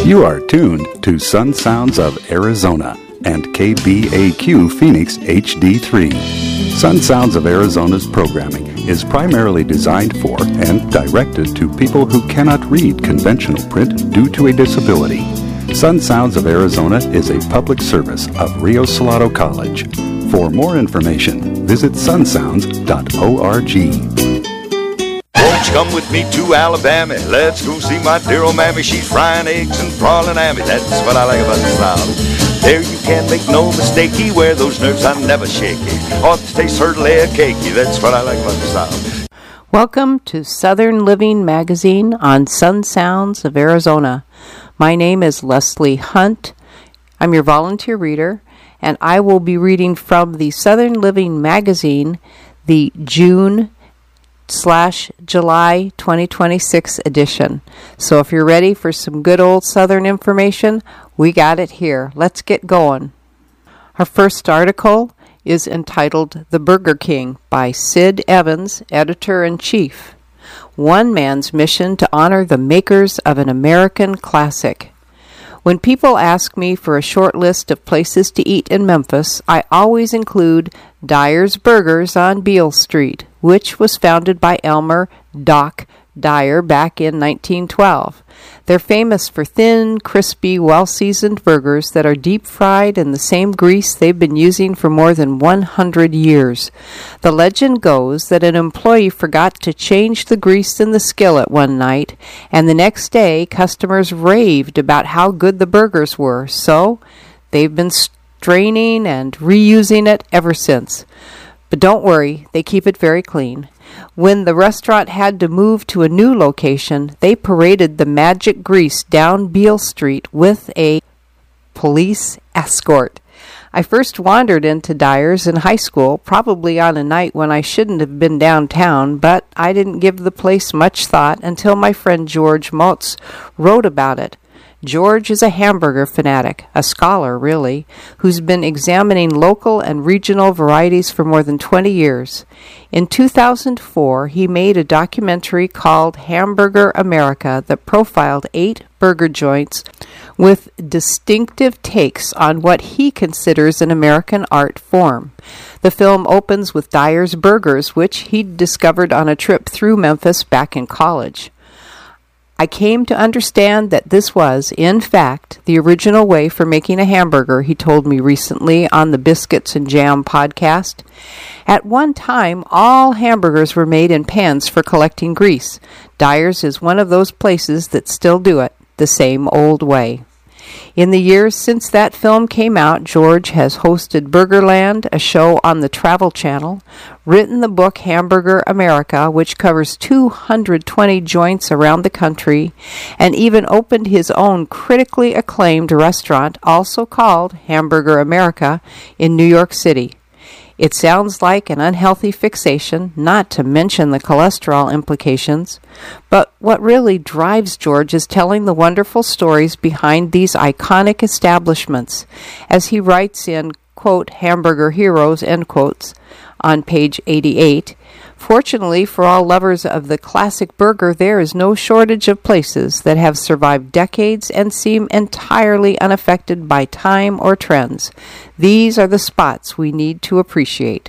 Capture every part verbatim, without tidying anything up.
You are tuned to Sun Sounds of Arizona and K B A Q Phoenix H D three. Sun Sounds of Arizona's programming is primarily designed for and directed to people who cannot read conventional print due to a disability. Sun Sounds of Arizona is a public service of Rio Salado College. For more information, visit sun sounds dot org. Won't you come with me to Alabama? Let's go see my dear old mammy. She's frying eggs and prawling at me. That's what I like about the South. There you can't make no mistakey. Where those nerves are never shaky. Ought to taste her layer cakey. That's what I like about the South. Welcome to Southern Living Magazine on Sun Sounds of Arizona. My name is Leslie Hunt. I'm your volunteer reader, and I will be reading from the Southern Living Magazine, the June slash July twenty twenty-six edition. So if you're ready for some good old Southern information, we got it here. Let's get going. Our first article is entitled The Burger King by Sid Evans, Editor-in-Chief. One man's mission to honor the makers of an American classic. When people ask me for a short list of places to eat in Memphis, I always include Dyer's Burgers on Beale Street, which was founded by Elmer Doc Dyer back in nineteen twelve. They're famous for thin, crispy, well-seasoned burgers that are deep-fried in the same grease they've been using for more than one hundred years. The legend goes that an employee forgot to change the grease in the skillet one night, and the next day customers raved about how good the burgers were, so they've been straining and reusing it ever since. But don't worry, they keep it very clean. When the restaurant had to move to a new location, they paraded the magic grease down Beale Street with a police escort. I first wandered into Dyer's in high school, probably on a night when I shouldn't have been downtown, but I didn't give the place much thought until my friend George Motz wrote about it. George is a hamburger fanatic, a scholar, really, who's been examining local and regional varieties for more than twenty years. In two thousand four, he made a documentary called Hamburger America that profiled eight burger joints with distinctive takes on what he considers an American art form. The film opens with Dyer's Burgers, which he'd discovered on a trip through Memphis back in college. I came to understand that this was, in fact, the original way for making a hamburger, he told me recently on the Biscuits and Jam podcast. At one time, all hamburgers were made in pans for collecting grease. Dyer's is one of those places that still do it the same old way. In the years since that film came out, George has hosted Burgerland, a show on the Travel Channel, written the book Hamburger America, which covers two hundred twenty joints around the country, and even opened his own critically acclaimed restaurant, also called Hamburger America, in New York City. It sounds like an unhealthy fixation, not to mention the cholesterol implications, but what really drives George is telling the wonderful stories behind these iconic establishments. As he writes in, quote, Hamburger Heroes, end quotes, on page eighty-eight, fortunately for all lovers of the classic burger, there is no shortage of places that have survived decades and seem entirely unaffected by time or trends. These are the spots we need to appreciate.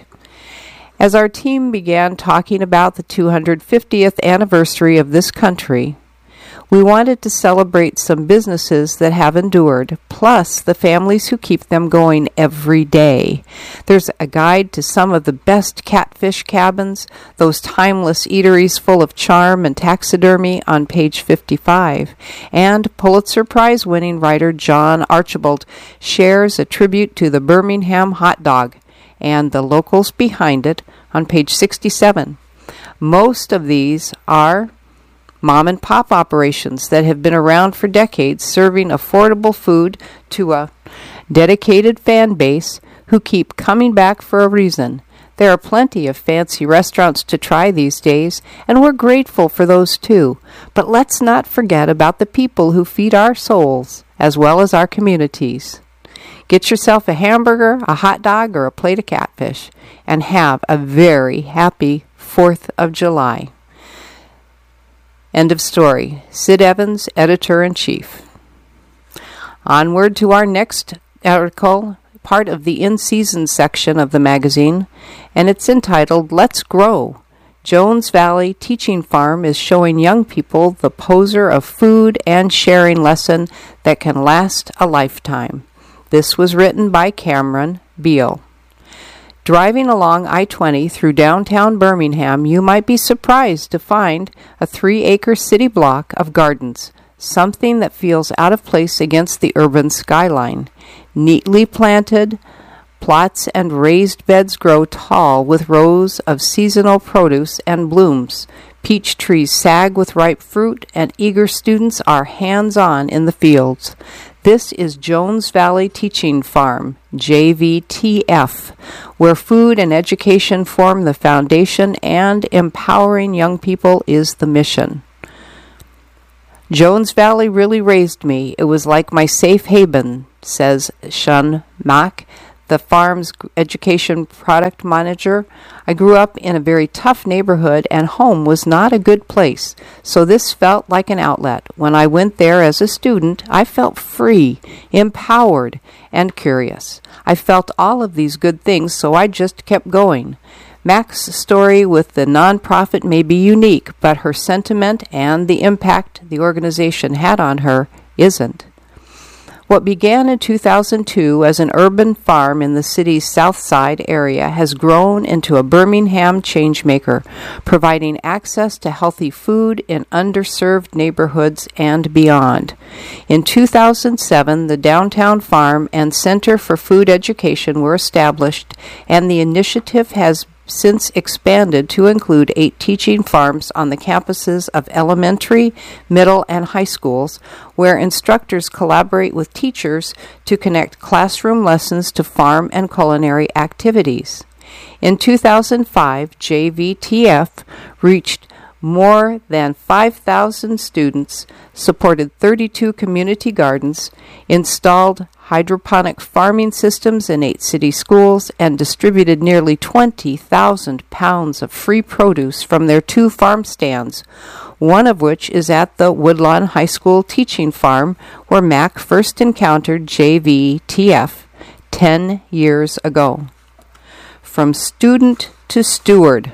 As our team began talking about the two hundred fiftieth anniversary of this country, we wanted to celebrate some businesses that have endured, plus the families who keep them going every day. There's a guide to some of the best catfish cabins, those timeless eateries full of charm and taxidermy on page fifty-five. And Pulitzer Prize-winning writer John Archibald shares a tribute to the Birmingham hot dog and the locals behind it on page sixty-seven. Most of these are mom-and-pop operations that have been around for decades, serving affordable food to a dedicated fan base who keep coming back for a reason. There are plenty of fancy restaurants to try these days, and we're grateful for those too. But let's not forget about the people who feed our souls, as well as our communities. Get yourself a hamburger, a hot dog, or a plate of catfish, and have a very happy fourth of July. End of story. Sid Evans, Editor-in-Chief. Onward to our next article, part of the in-season section of the magazine, and it's entitled, Let's Grow. Jones Valley Teaching Farm is showing young people the poser of food and sharing lesson that can last a lifetime. This was written by Cameron Beal. Driving along I twenty through downtown Birmingham, you might be surprised to find a three-acre city block of gardens, something that feels out of place against the urban skyline. Neatly planted plots and raised beds grow tall with rows of seasonal produce and blooms. Peach trees sag with ripe fruit, and eager students are hands-on in the fields. This is Jones Valley Teaching Farm, J V T F, where food and education form the foundation and empowering young people is the mission. Jones Valley really raised me. It was like my safe haven, says Shun Mack, the farm's education product manager. I grew up in a very tough neighborhood, and home was not a good place, so this felt like an outlet. When I went there as a student, I felt free, empowered, and curious. I felt all of these good things, so I just kept going. Mac's story with the nonprofit may be unique, but her sentiment and the impact the organization had on her isn't. What began in two thousand two as an urban farm in the city's South Side area has grown into a Birmingham changemaker, providing access to healthy food in underserved neighborhoods and beyond. In two thousand seven, the Downtown Farm and Center for Food Education were established, and the initiative has since expanded to include eight teaching farms on the campuses of elementary, middle, and high schools, where instructors collaborate with teachers to connect classroom lessons to farm and culinary activities. In two thousand five, J V T F reached more than five thousand students, supported thirty-two community gardens, installed hydroponic farming systems in eight city schools, and distributed nearly twenty thousand pounds of free produce from their two farm stands, one of which is at the Woodlawn High School Teaching Farm, where Mac first encountered J V T F ten years ago. From student to steward.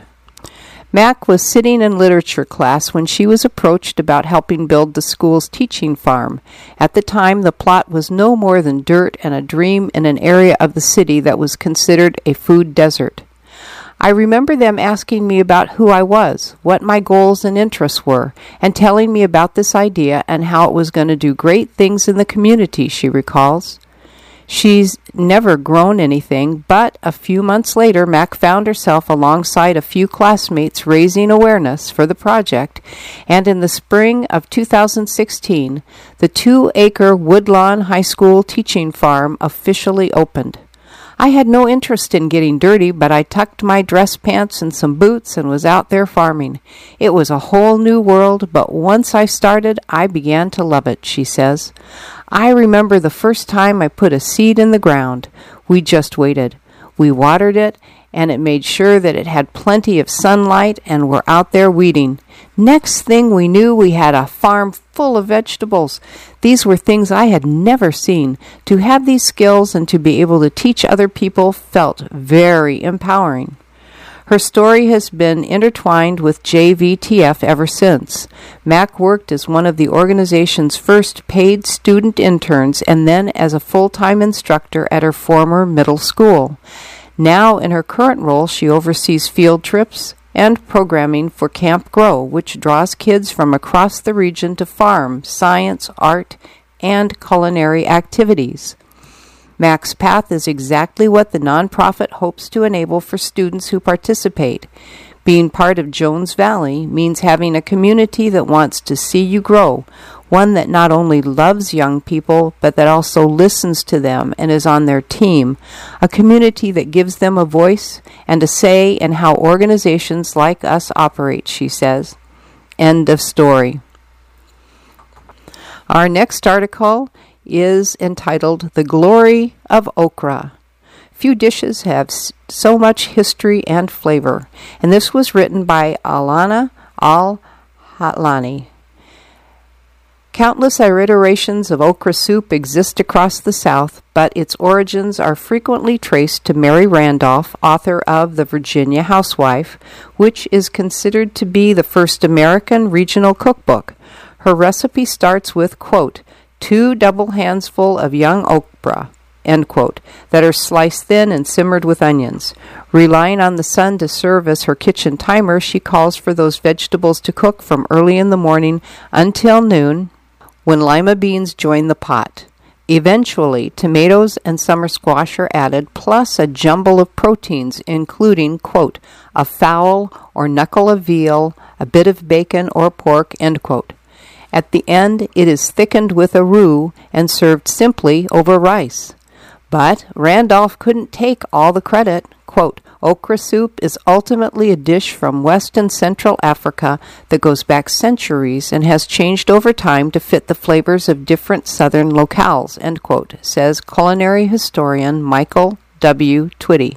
Mac was sitting in literature class when she was approached about helping build the school's teaching farm. At the time, the plot was no more than dirt and a dream in an area of the city that was considered a food desert. I remember them asking me about who I was, what my goals and interests were, and telling me about this idea and how it was going to do great things in the community, she recalls. She's never grown anything, but a few months later, Mac found herself alongside a few classmates raising awareness for the project, and in the spring of two thousand sixteen, the two-acre Woodlawn High School Teaching Farm officially opened. I had no interest in getting dirty, but I tucked my dress pants and some boots and was out there farming. It was a whole new world, but once I started, I began to love it, she says. I remember the first time I put a seed in the ground. We just waited. We watered it, and it made sure that it had plenty of sunlight, and were out there weeding. Next thing we knew, we had a farm full of vegetables. These were things I had never seen. To have these skills and to be able to teach other people felt very empowering. Her story has been intertwined with J V T F ever since. Mac worked as one of the organization's first paid student interns and then as a full-time instructor at her former middle school. Now, in her current role, she oversees field trips and programming for Camp Grow, which draws kids from across the region to farm, science, art, and culinary activities. Mac's path is exactly what the nonprofit hopes to enable for students who participate. Being part of Jones Valley means having a community that wants to see you grow, one that not only loves young people, but that also listens to them and is on their team, a community that gives them a voice and a say in how organizations like us operate, she says. End of story. Our next article is entitled The Glory of Okra. Few dishes have s- so much history and flavor, and this was written by Alana Al-Hatlani. Countless iterations of okra soup exist across the South, but its origins are frequently traced to Mary Randolph, author of The Virginia Housewife, which is considered to be the first American regional cookbook. Her recipe starts with, quote, two double handsful of young okra, end quote, that are sliced thin and simmered with onions. Relying on the sun to serve as her kitchen timer, she calls for those vegetables to cook from early in the morning until noon, when lima beans join the pot. Eventually, tomatoes and summer squash are added, plus a jumble of proteins, including, quote, a fowl or knuckle of veal, a bit of bacon or pork, end quote. At the end, it is thickened with a roux and served simply over rice. But Randolph couldn't take all the credit. Quote, okra soup is ultimately a dish from West and Central Africa that goes back centuries and has changed over time to fit the flavors of different southern locales, end quote, says culinary historian Michael W. Twitty.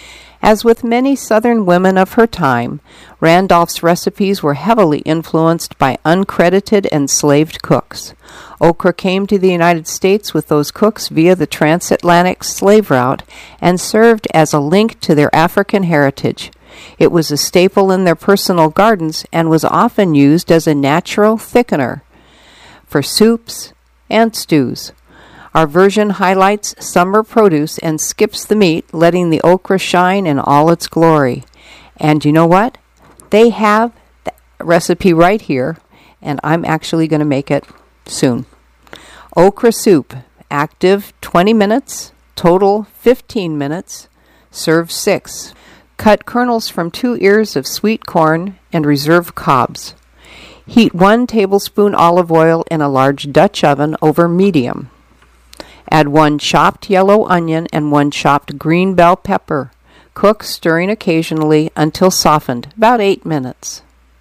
As with many Southern women of her time, Randolph's recipes were heavily influenced by uncredited enslaved cooks. Okra came to the United States with those cooks via the transatlantic slave route and served as a link to their African heritage. It was a staple in their personal gardens and was often used as a natural thickener for soups and stews. Our version highlights summer produce and skips the meat, letting the okra shine in all its glory. And you know what? They have the recipe right here, and I'm actually going to make it soon. Okra soup, active twenty minutes, total fifteen minutes, serve six. Cut kernels from two ears of sweet corn and reserve cobs. Heat one tablespoon olive oil in a large Dutch oven over medium. Add one chopped yellow onion and one chopped green bell pepper. Cook, stirring occasionally until softened, about eight minutes.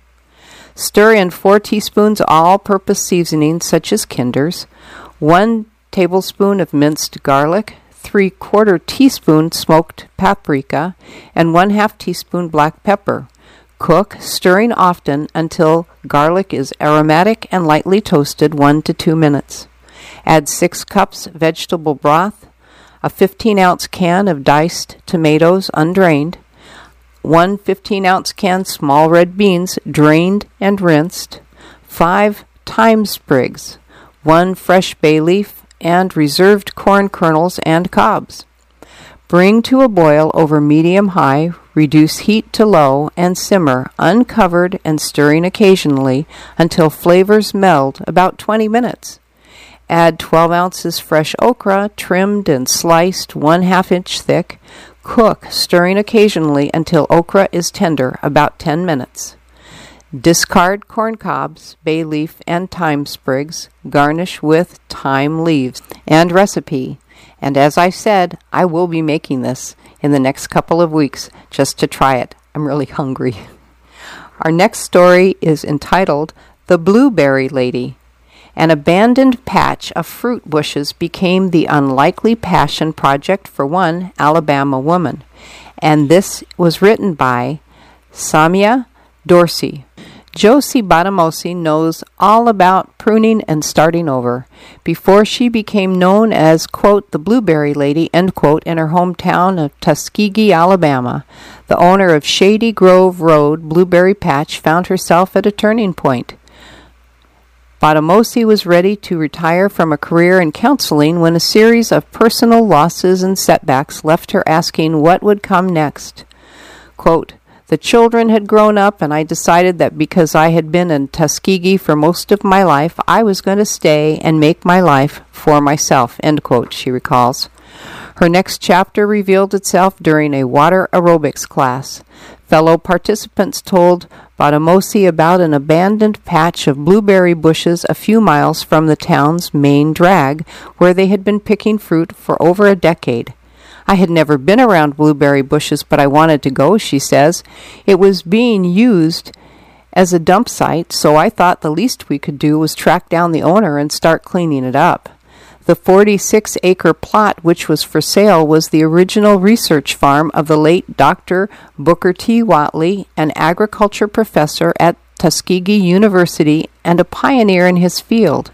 Stir in four teaspoons all-purpose seasoning such as Kinder's, one tablespoon of minced garlic, three-quarter teaspoon smoked paprika, and one half teaspoon black pepper. Cook, stirring often until garlic is aromatic and lightly toasted, one to two minutes. Add six cups vegetable broth, a fifteen-ounce can of diced tomatoes undrained, one fifteen-ounce can small red beans drained and rinsed, five thyme sprigs, one fresh bay leaf, and reserved corn kernels and cobs. Bring to a boil over medium-high, reduce heat to low, and simmer, uncovered and stirring occasionally until flavors meld, about twenty minutes. Add twelve ounces fresh okra, trimmed and sliced one half inch thick. Cook, stirring occasionally until okra is tender, about ten minutes. Discard corn cobs, bay leaf, and thyme sprigs. Garnish with thyme leaves. And recipe. And as I said, I will be making this in the next couple of weeks just to try it. I'm really hungry. Our next story is entitled The Blueberry Lady. An abandoned patch of fruit bushes became the unlikely passion project for one Alabama woman, and this was written by Samia Dorsey. Josie Badamosi knows all about pruning and starting over. Before she became known as, quote, the Blueberry Lady, end quote, in her hometown of Tuskegee, Alabama, the owner of Shady Grove Road Blueberry Patch found herself at a turning point. Badamosi was ready to retire from a career in counseling when a series of personal losses and setbacks left her asking what would come next. Quote, the children had grown up, and I decided that because I had been in Tuskegee for most of my life, I was going to stay and make my life for myself, end quote, she recalls. Her next chapter revealed itself during a water aerobics class. Fellow participants told Badamosi about an abandoned patch of blueberry bushes a few miles from the town's main drag, where they had been picking fruit for over a decade. I had never been around blueberry bushes, but I wanted to go, she says. It was being used as a dump site, so I thought the least we could do was track down the owner and start cleaning it up. The forty-six acre plot which was for sale was the original research farm of the late Doctor Booker T. Watley, an agriculture professor at Tuskegee University and a pioneer in his field.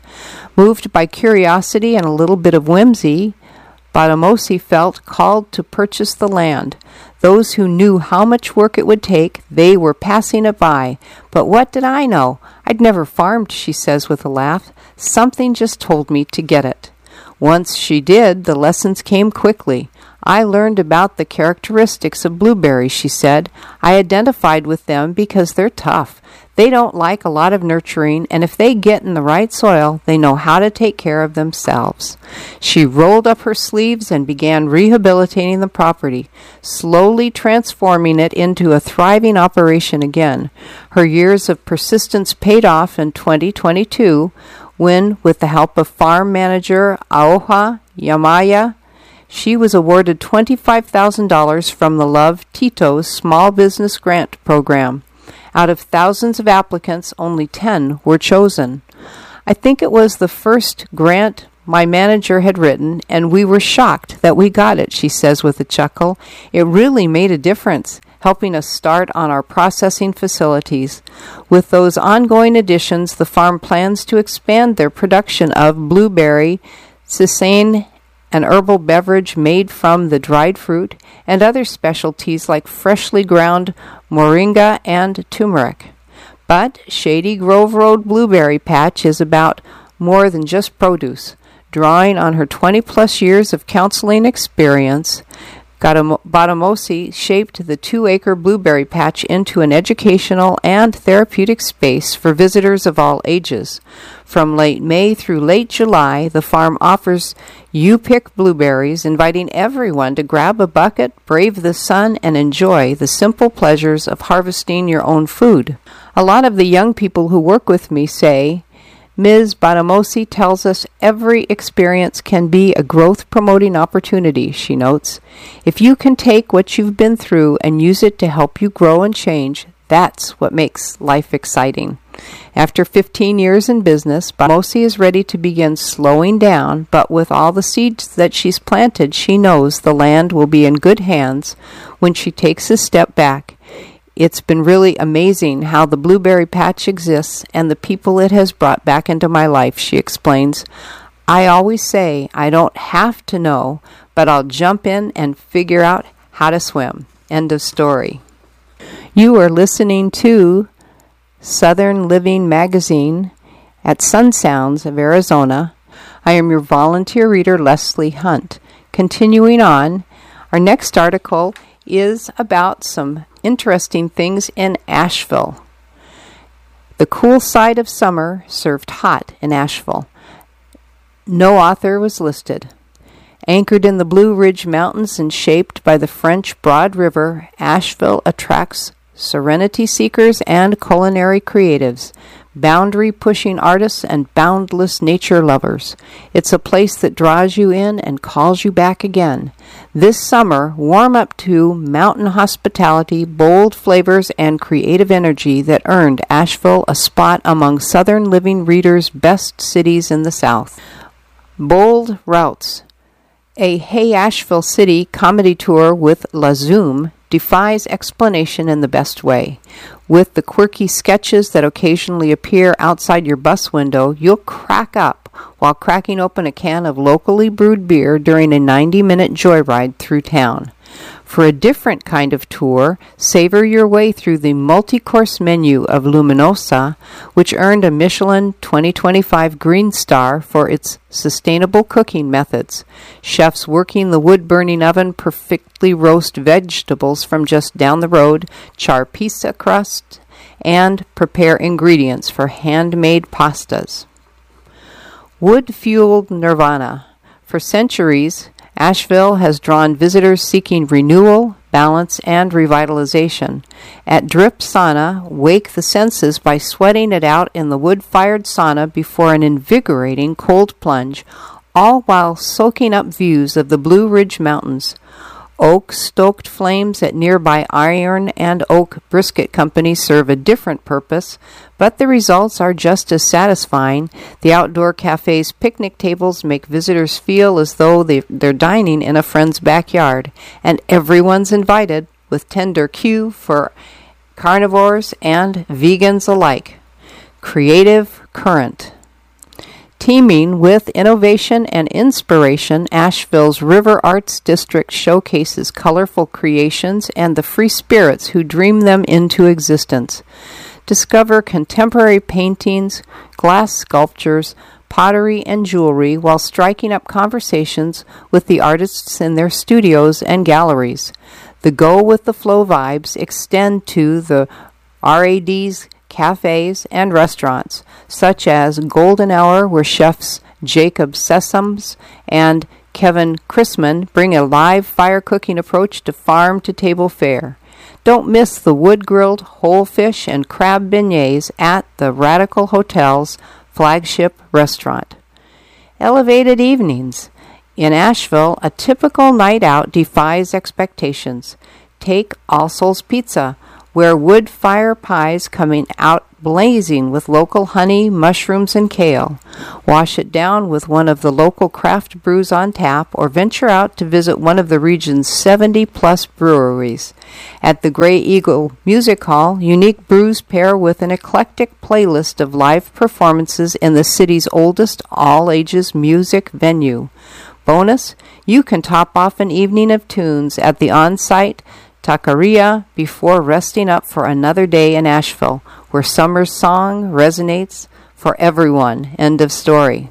Moved by curiosity and a little bit of whimsy, Badamosi felt called to purchase the land. Those who knew how much work it would take, they were passing it by. But what did I know? I'd never farmed, she says with a laugh. Something just told me to get it. Once she did, the lessons came quickly. I learned about the characteristics of blueberries, she said. I identified with them because they're tough. They don't like a lot of nurturing, and if they get in the right soil, they know how to take care of themselves. She rolled up her sleeves and began rehabilitating the property, slowly transforming it into a thriving operation again. Her years of persistence paid off in twenty twenty-two when, with the help of farm manager Aoha Yamaya, she was awarded twenty-five thousand dollars from the Love Tito's Small Business Grant Program. Out of thousands of applicants, only ten were chosen. I think it was the first grant my manager had written, and we were shocked that we got it, she says with a chuckle. It really made a difference, helping us start on our processing facilities. With those ongoing additions, the farm plans to expand their production of blueberry, sisane, an herbal beverage made from the dried fruit, and other specialties like freshly ground moringa and turmeric. But Shady Grove Road Blueberry Patch is about more than just produce. Drawing on her twenty-plus years of counseling experience, Badamosi shaped the two-acre blueberry patch into an educational and therapeutic space for visitors of all ages. From late May through late July, the farm offers you-pick blueberries, inviting everyone to grab a bucket, brave the sun, and enjoy the simple pleasures of harvesting your own food. A lot of the young people who work with me say, Miz Badamosi tells us every experience can be a growth-promoting opportunity, she notes. If you can take what you've been through and use it to help you grow and change, that's what makes life exciting. After fifteen years in business, Badamosi is ready to begin slowing down, but with all the seeds that she's planted, she knows the land will be in good hands when she takes a step back. It's been really amazing how the blueberry patch exists and the people it has brought back into my life, she explains. I always say I don't have to know, but I'll jump in and figure out how to swim. End of story. You are listening to Southern Living Magazine at Sun Sounds of Arizona. I am your volunteer reader, Leslie Hunt. Continuing on, our next article is about some interesting things in Asheville. The cool side of summer served hot in Asheville. No author was listed. Anchored in the Blue Ridge Mountains and shaped by the French Broad River, Asheville attracts serenity seekers and culinary creatives, boundary-pushing artists and boundless nature lovers. It's a place that draws you in and calls you back again. This summer, warm up to mountain hospitality, bold flavors, and creative energy that earned Asheville a spot among Southern Living readers' best cities in the South. Bold Routes, a Hey Asheville City comedy tour with La Zoom, defies explanation in the best way. With the quirky sketches that occasionally appear outside your bus window, you'll crack up while cracking open a can of locally brewed beer during a ninety-minute joyride through town. For a different kind of tour, savor your way through the multi-course menu of Luminosa, which earned a Michelin twenty twenty-five Green Star for its sustainable cooking methods. Chefs working the wood-burning oven perfectly roast vegetables from just down the road, char pizza crust, and prepare ingredients for handmade pastas. Wood-fueled nirvana. For centuries, Asheville has drawn visitors seeking renewal, balance, and revitalization. At Drip Sauna, wake the senses by sweating it out in the wood-fired sauna before an invigorating cold plunge, all while soaking up views of the Blue Ridge Mountains. Oak-stoked flames at nearby Iron and Oak Brisket Company serve a different purpose, but the results are just as satisfying. The outdoor cafe's picnic tables make visitors feel as though they, they're dining in a friend's backyard, and everyone's invited, with tender Q for carnivores and vegans alike. Creative Current. Teeming with innovation and inspiration, Asheville's River Arts District showcases colorful creations and the free spirits who dream them into existence. Discover contemporary paintings, glass sculptures, pottery, and jewelry while striking up conversations with the artists in their studios and galleries. The go-with-the-flow vibes extend to the R A D's cafes and restaurants, such as Golden Hour, where chefs Jacob Sessoms and Kevin Chrisman bring a live fire cooking approach to farm-to-table fare. Don't miss the wood-grilled whole fish and crab beignets at the Radical Hotel's flagship restaurant. Elevated evenings. In Asheville, a typical night out defies expectations. Take All Souls Pizza, where wood fire pies coming out blazing with local honey, mushrooms, and kale. Wash it down with one of the local craft brews on tap, or venture out to visit one of the region's seventy-plus breweries. At the Grey Eagle Music Hall, unique brews pair with an eclectic playlist of live performances in the city's oldest all-ages music venue. Bonus, you can top off an evening of tunes at the on-site Taqueria before resting up for another day in Asheville, where summer's song resonates for everyone. End of story.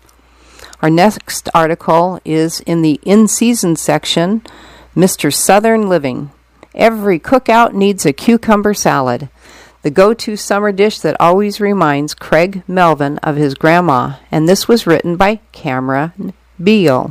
Our next article is in the in-season section, Mister Southern Living. Every cookout needs a cucumber salad, the go-to summer dish that always reminds Craig Melvin of his grandma, and this was written by Cameron Beal.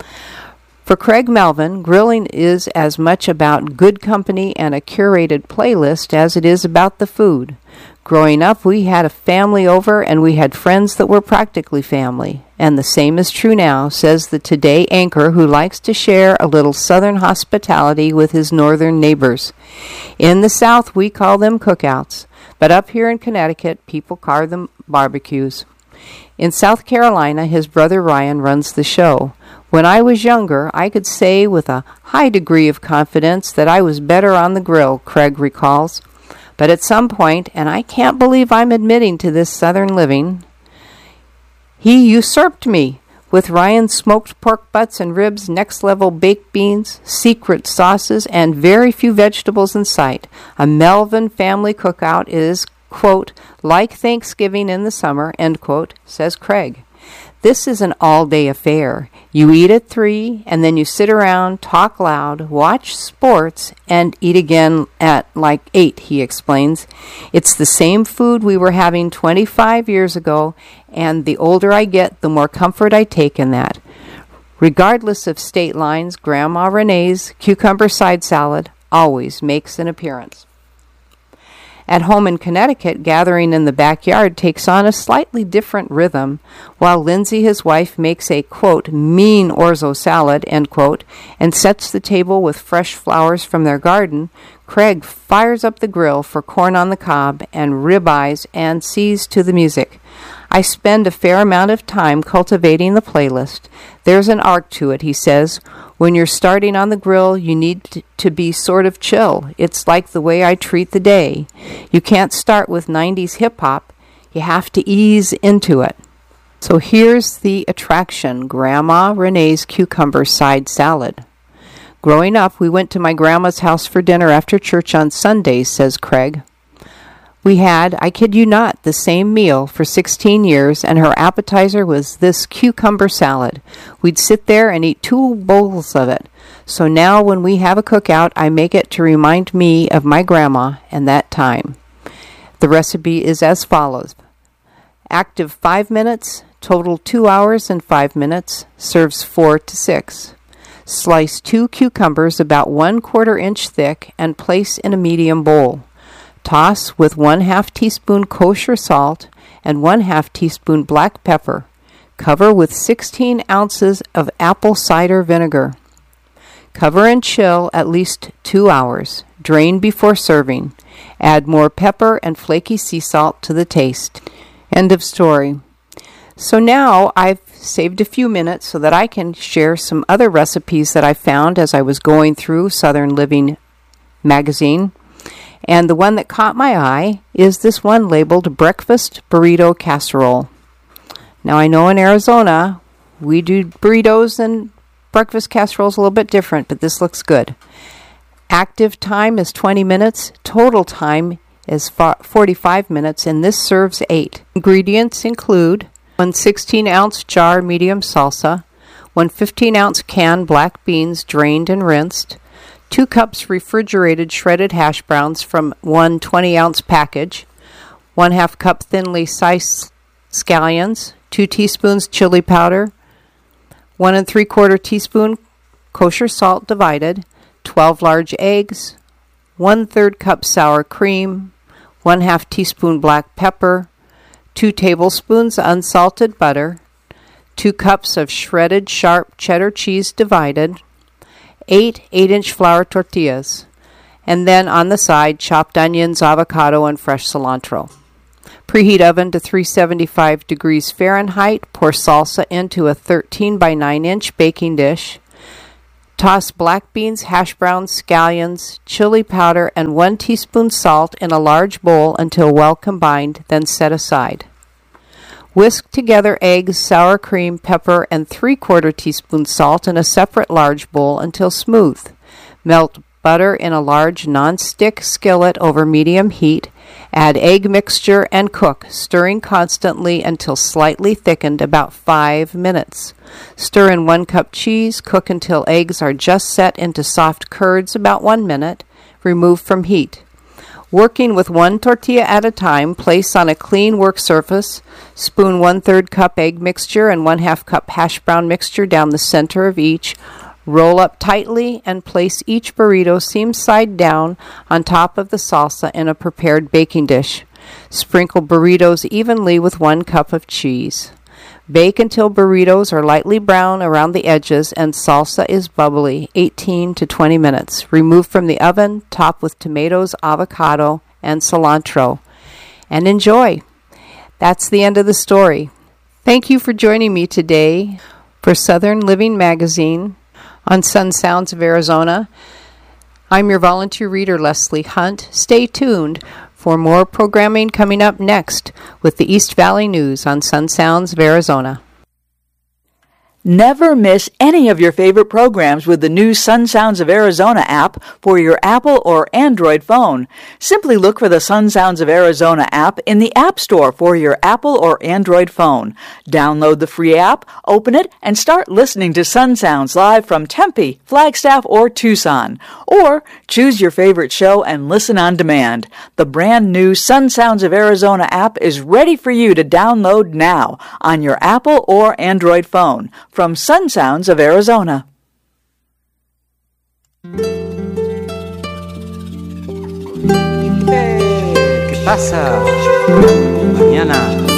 For Craig Melvin, grilling is as much about good company and a curated playlist as it is about the food. Growing up, we had a family over and we had friends that were practically family. And the same is true now, says the Today anchor who likes to share a little southern hospitality with his northern neighbors. In the South, we call them cookouts, but up here in Connecticut, people call them barbecues. In South Carolina, his brother Ryan runs the show. When I was younger, I could say with a high degree of confidence that I was better on the grill, Craig recalls. But at some point, and I can't believe I'm admitting to this Southern living, he usurped me with Ryan's smoked pork butts and ribs, next-level baked beans, secret sauces, and very few vegetables in sight. A Melvin family cookout is, quote, like Thanksgiving in the summer, end quote, says Craig. This is an all-day affair. You eat at three, and then you sit around, talk loud, watch sports, and eat again at like eight, he explains. It's the same food we were having twenty-five years ago, and the older I get, the more comfort I take in that. Regardless of state lines, Grandma Renee's cucumber side salad always makes an appearance. At home in Connecticut, gathering in the backyard takes on a slightly different rhythm. While Lindsay, his wife, makes a, quote, mean orzo salad, end quote, and sets the table with fresh flowers from their garden, Craig fires up the grill for corn on the cob and ribeyes and sees to the music. I spend a fair amount of time cultivating the playlist. There's an arc to it, he says. When you're starting on the grill, you need to be sort of chill. It's like the way I treat the day. You can't start with nineties hip-hop. You have to ease into it. So here's the attraction, Grandma Renee's cucumber side salad. Growing up, we went to my grandma's house for dinner after church on Sundays, says Craig. We had, I kid you not, the same meal for sixteen years, and her appetizer was this cucumber salad. We'd sit there and eat two bowls of it. So now when we have a cookout, I make it to remind me of my grandma and that time. The recipe is as follows. Active five minutes, total two hours and five minutes, serves four to six. Slice two cucumbers about one quarter inch thick and place in a medium bowl. Toss with one half teaspoon kosher salt and one half teaspoon black pepper. Cover with sixteen ounces of apple cider vinegar. Cover and chill at least two hours. Drain before serving. Add more pepper and flaky sea salt to the taste. End of story. So now I've saved a few minutes so that I can share some other recipes that I found as I was going through Southern Living magazine. And the one that caught my eye is this one labeled Breakfast Burrito Casserole. Now, I know in Arizona, we do burritos and breakfast casseroles a little bit different, but this looks good. Active time is twenty minutes. Total time is forty-five minutes, and this serves eight. Ingredients include one sixteen-ounce jar medium salsa, one fifteen-ounce can black beans drained and rinsed, two cups refrigerated shredded hash browns from one twenty-ounce package, one half cup thinly sliced scallions, two teaspoons chili powder, one and three quarter teaspoon kosher salt divided, twelve large eggs, one third cup sour cream, one half teaspoon black pepper, two tablespoons unsalted butter, two cups of shredded sharp cheddar cheese divided, eight eight-inch flour tortillas, and then on the side, chopped onions, avocado, and fresh cilantro. Preheat oven to three seventy-five degrees Fahrenheit. Pour salsa into a thirteen by nine inch baking dish. Toss black beans, hash browns, scallions, chili powder, and one teaspoon salt in a large bowl until well combined, then set aside. Whisk together eggs, sour cream, pepper, and three quarter teaspoon salt in a separate large bowl until smooth. Melt butter in a large non-stick skillet over medium heat. Add egg mixture and cook, stirring constantly until slightly thickened, about five minutes. Stir in one cup cheese. Cook until eggs are just set into soft curds, about one minute. Remove from heat. Working with one tortilla at a time, place on a clean work surface. Spoon one-third cup egg mixture and one-half cup hash brown mixture down the center of each. Roll up tightly and place each burrito seam side down on top of the salsa in a prepared baking dish. Sprinkle burritos evenly with one cup of cheese. Bake until burritos are lightly brown around the edges and salsa is bubbly, eighteen to twenty minutes. Remove from the oven, top with tomatoes, avocado, and cilantro. And enjoy. That's the end of the story. Thank you for joining me today for Southern Living Magazine on Sun Sounds of Arizona. I'm your volunteer reader, Leslie Hunt. Stay tuned for more programming coming up next with the East Valley News on Sun Sounds of Arizona. Never miss any of your favorite programs with the new Sun Sounds of Arizona app for your Apple or Android phone. Simply look for the Sun Sounds of Arizona app in the App Store for your Apple or Android phone. Download the free app, open it, and start listening to Sun Sounds live from Tempe, Flagstaff, or Tucson. Or choose your favorite show and listen on demand. The brand new Sun Sounds of Arizona app is ready for you to download now on your Apple or Android phone. From Sun Sounds of Arizona. Hey, ¿qué pasa? Mañana